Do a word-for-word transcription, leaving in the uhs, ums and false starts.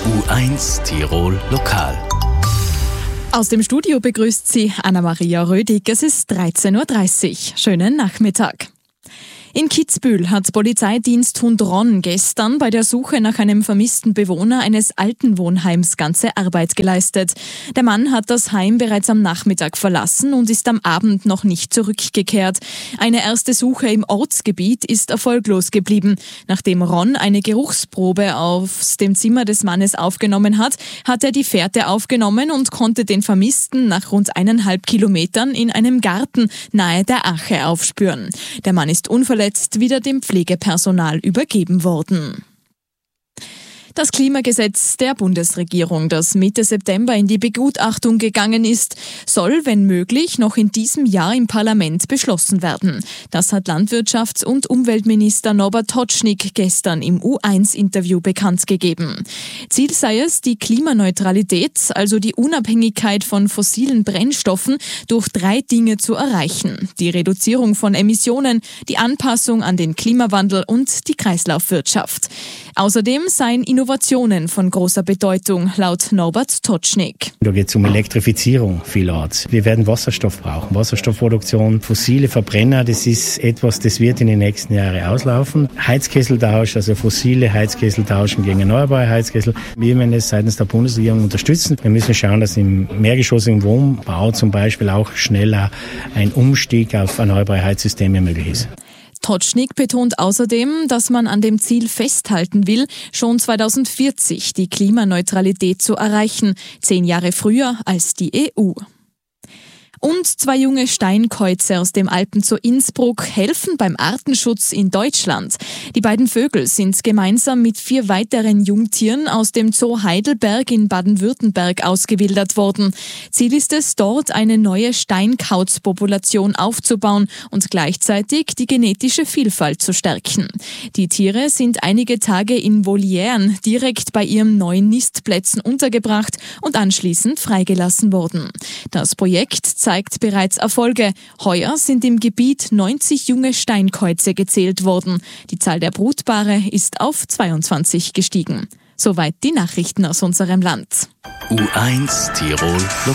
U eins Tirol Lokal. Aus dem Studio begrüßt Sie Anna-Maria Rödig. Es ist dreizehn Uhr dreißig. Schönen Nachmittag. In Kitzbühel hat Polizeidiensthund Ron gestern bei der Suche nach einem vermissten Bewohner eines Altenwohnheims ganze Arbeit geleistet. Der Mann hat das Heim bereits am Nachmittag verlassen und ist am Abend noch nicht zurückgekehrt. Eine erste Suche im Ortsgebiet ist erfolglos geblieben. Nachdem Ron eine Geruchsprobe aus dem Zimmer des Mannes aufgenommen hat, hat er die Fährte aufgenommen und konnte den Vermissten nach rund eineinhalb Kilometern in einem Garten nahe der Ache aufspüren. Der Mann ist unverletzt wieder dem Pflegepersonal übergeben worden. Das Klimagesetz der Bundesregierung, das Mitte September in die Begutachtung gegangen ist, soll, wenn möglich, noch in diesem Jahr im Parlament beschlossen werden. Das hat Landwirtschafts- und Umweltminister Norbert Totschnig gestern im U eins Interview bekannt gegeben. Ziel sei es, die Klimaneutralität, also die Unabhängigkeit von fossilen Brennstoffen, durch drei Dinge zu erreichen: die Reduzierung von Emissionen, die Anpassung an den Klimawandel und die Kreislaufwirtschaft. Außerdem seien Innovationen von großer Bedeutung, laut Norbert Totschnig. Da geht es um Elektrifizierung vielerorts. Wir werden Wasserstoff brauchen. Wasserstoffproduktion, fossile Verbrenner, das ist etwas, das wird in den nächsten Jahren auslaufen. Heizkesseltausch, also fossile Heizkessel tauschen gegen erneuerbare Heizkessel. Wir werden es seitens der Bundesregierung unterstützen. Wir müssen schauen, dass im mehrgeschossigen Wohnbau zum Beispiel auch schneller ein Umstieg auf erneuerbare Heizsysteme möglich ist. Totschnig betont außerdem, dass man an dem Ziel festhalten will, schon zweitausendvierzig die Klimaneutralität zu erreichen, zehn Jahre früher als die E U. Und zwei junge Steinkäuze aus dem Alpenzoo Innsbruck helfen beim Artenschutz in Deutschland. Die beiden Vögel sind gemeinsam mit vier weiteren Jungtieren aus dem Zoo Heidelberg in Baden-Württemberg ausgewildert worden. Ziel ist es, dort eine neue Steinkautzpopulation aufzubauen und gleichzeitig die genetische Vielfalt zu stärken. Die Tiere sind einige Tage in Volieren direkt bei ihren neuen Nistplätzen untergebracht und anschließend freigelassen worden. Das Projekt zeigt zeigt bereits Erfolge. Heuer sind im Gebiet neunzig junge Steinkäuze gezählt worden. Die Zahl der Brutpaare ist auf zweiundzwanzig gestiegen. Soweit die Nachrichten aus unserem Land. U eins Tirol Lokal.